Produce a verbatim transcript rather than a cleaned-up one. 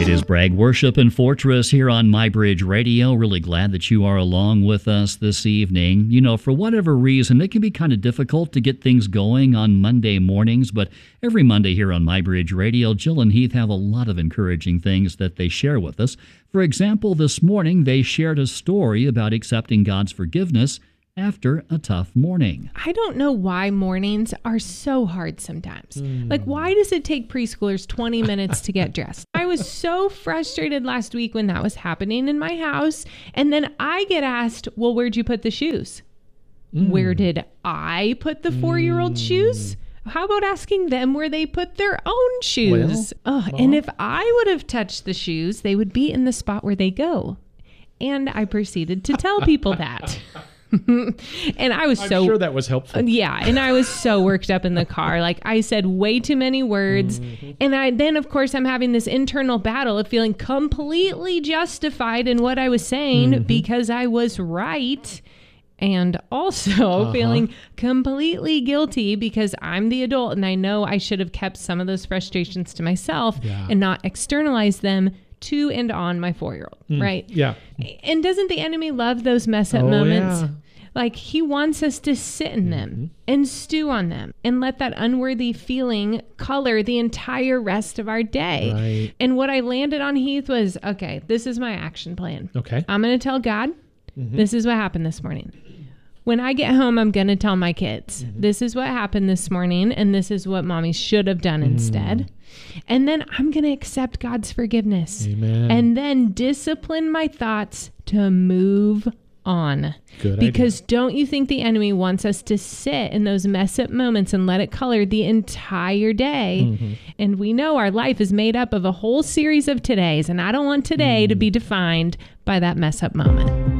It is Bragg Worship and Fortress here on MyBridge Radio. Really glad that you are along with us this evening. You know, for whatever reason, it can be kind of difficult to get things going on Monday mornings, but every Monday here on MyBridge Radio, Jill and Heath have a lot of encouraging things that they share with us. For example, this morning they shared a story about accepting God's forgiveness after a tough morning. I don't know why mornings are so hard sometimes. Mm. Like, why does it take preschoolers twenty minutes to get dressed? I was so frustrated last week when that was happening in my house. And then I get asked, well, where'd you put the shoes? Mm. Where did I put the four-year-old mm. shoes? How about asking them where they put their own shoes? Well, oh, and if I would have touched the shoes, they would be in the spot where they go. And I proceeded to tell people that. And I was I'm so sure that was helpful. Yeah, and I was so worked up in the car. Like, I said way too many words. Mm-hmm. And I then, of course, I'm having this internal battle of feeling completely justified in what I was saying mm-hmm. because I was right. And also uh-huh. feeling completely guilty because I'm the adult and I know I should have kept some of those frustrations to myself yeah. and not externalized them to and on my four-year-old, mm, right? Yeah. And doesn't the enemy love those mess up oh, moments? Yeah. Like, he wants us to sit in them mm-hmm. and stew on them and let that unworthy feeling color the entire rest of our day. Right. And what I landed on, Heath, was, okay, this is my action plan. Okay. I'm going to tell God, mm-hmm. this is what happened this morning. When I get home, I'm going to tell my kids, mm-hmm. this is what happened this morning, and this is what mommy should have done mm. instead. And then I'm going to accept God's forgiveness. Amen. And then discipline my thoughts to move on. Good because idea. Don't you think the enemy wants us to sit in those mess up moments and let it color the entire day? Mm-hmm. And we know our life is made up of a whole series of todays, and I don't want today mm. to be defined by that mess up moment.